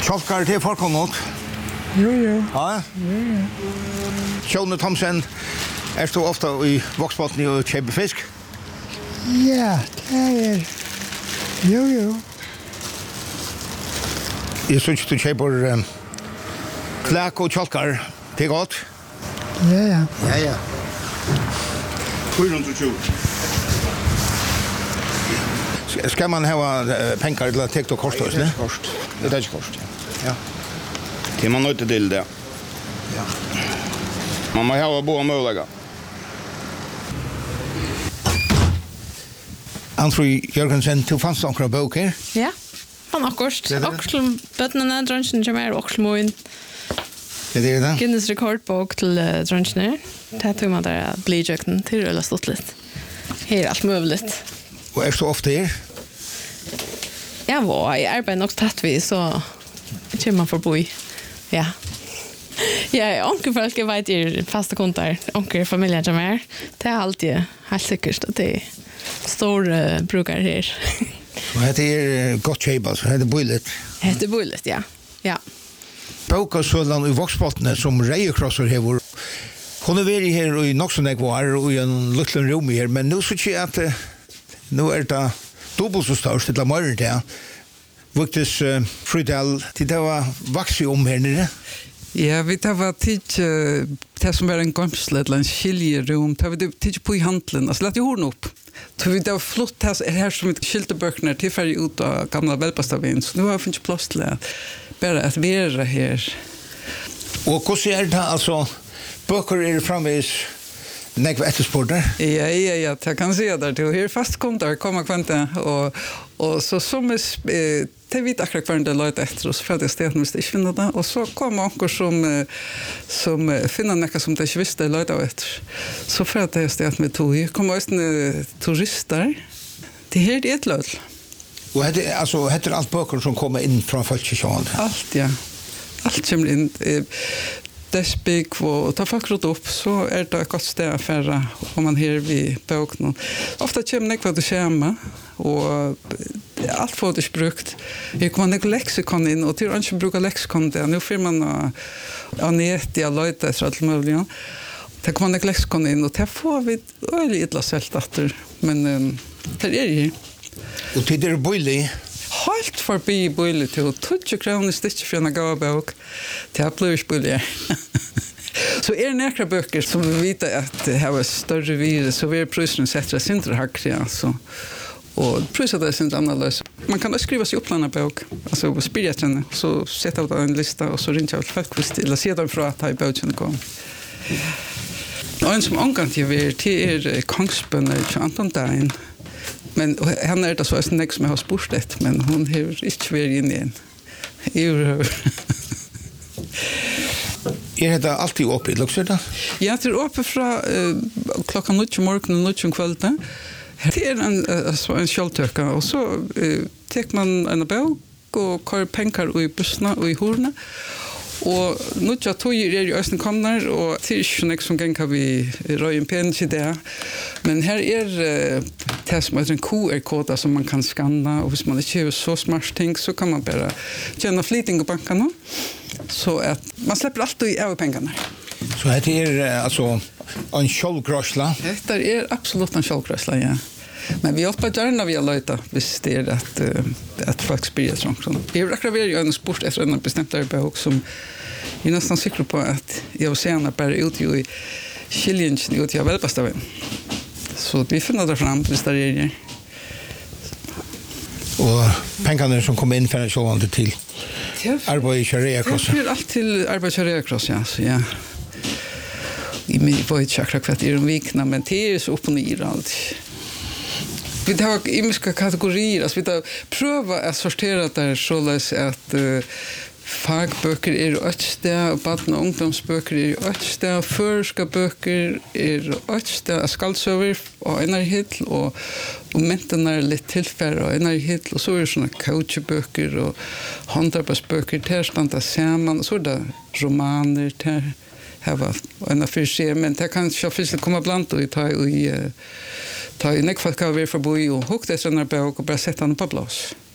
Tjolkar till folkområdet. Jo. Ja. Sjone Thomsen, du ofta i Voksbotten och köper fisk? Ja, det Jo. Jag syns du köper klak och tjolkar. Det är gott. Ja. 420. Ska man ha pengar till att täcka kostar, ne? Det är inte kost. Ja. Det man nødt til det. Ja. Man må ha båda möjliga. Anfri Jørgensen, du fanns några bok här? Ja, han akkurat. Akkurat bøttene, drønsjen kommer, akkurat moen. Det är det. Guinness rekordbok til drønsjene. Det tog man der bli jøkken til eller stått litt. Her alt muligt. Och är så ofta här? Jeg var i arbeid nok tatt vi, så kommer man forbi. Ja. Ja, onkel folk vet er fasta kontar, onkel familjen som är. Det är alltid helt säkert att det är stora brukar här. Och det är gott shape alltså, det är bullet. Det är bullet, ja. Ja. Bokasølan i Voksbotten som Reikrosser hever. Hon är väl här i Noxonek var och i en liten rum här, men nu så ser jag att nu är det dubbelt så stort till morgon där. Vuktes Frydal till det var vaxi här nere. Ja, vi tar tid det som är en gamslet eller en skiljerum, tar vi tid på i handlen, alltså lät ju horn upp. Så vi det var flott här som ett skilteböcker till färg ut av gamla Velpastavin, så nu har jag funnit plats till bara att vara här. Och hur ser det alltså, böcker är framvis nekva efterspårder? Ja, jag kan se där till här fast kontor komma kvante och så som det vet akkurat kvar det lite efter oss för att det ställt måste inte finna det och så kommer onkel som finner något som det inte visste lite efter så för att det ställt med tog kommer också turister det här är ett löd och det alltså heter allt böcker som kommer in från folkkyrkan. Allt kommer in Despik och ta folk runt upp så är det ett gott ställe för om man här vid boken. Ofta kommer det vad du schema och allt får det brukt. Vi kommer en lexikon in och till inte brukar lexikon där. Nu får man anet i alla så att möjligen. Det kommer en lexikon in och det får vi öligt la sältatter men det är ju. Och det är bully. Helt förbi bully till 20 kronor stitch för en gåbok. Det blir bully. Så är det några böcker som vi vet att det har större virus så vi är prisen sätter sin hackriga så och priset är sin analys. Man kan skriva sig upplana bok alltså spiriten så sätta ut en lista och så ringa ut folk eller se dem från att ha i boken kom. Och en som angående vi till kongsbönder i Anton Dain. Men han är det så att nästa som har spårstet men hon har inte varit inne igen. Är det alltid uppe i Luxor? Ja, det är uppe från klockan 9 på morgonen och 9 på kvällen. Det är en kjoltöka och så tar man en bok och kör pengar i bussarna och i horna. Och nu tog ju i östen kommer och det är inte som gäng kan vi röja en pen till det. Men här är det som en QR-kod som man kan skanna och hvis man inte har så smart ting så kan man bara tjäna flytting i bankerna så att man släpper allt i över pengarna. Så det är alltså en självgrösla? Det är absolut en självgrösla, ja. Men vi hoppas gärna via löjta hvis det är att folk spyrir sånt. Vi har akkurat varit en sport efter en bestämt arbete som jag är nästan säker på att jag senare bara ut i Kiljingen ut i Velpastavin. Så vi finner det fram hvis det är. Och pengarna som kommer in för att köra till arbete i Reikrosser? Det är allt till arbete i Reikrosser, ja. Så ja. Vi får inte chakra kvart i de vikna, men det är så upp och ner allt. Vi har imiska kategorier, alltså vi har prövat att sortera det så att fagböcker är ett ställe, barn- och ungdomsböcker är ett ställe, förska böcker är ett ställe, skaldsöver och en hitt och mentorna är lite tillfärre och en hitt och så är det såna coachböcker och handarbetsböcker, där standa samman och så är det romaner, där här var en affär, men det kan ju komma bland och ta i nekfalka vi förbi och hugga såna böcker och bara sätta den på plats.